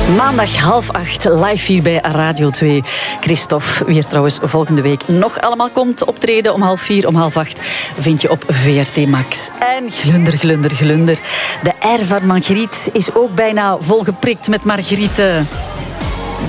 Maandag 7:30 live hier bij Radio 2. Christophe, wie er trouwens volgende week nog allemaal komt optreden om 7:30, om 7:30, vind je op VRT Max. En glunder. De R van Marguerite is ook bijna volgeprikt met Marguerite.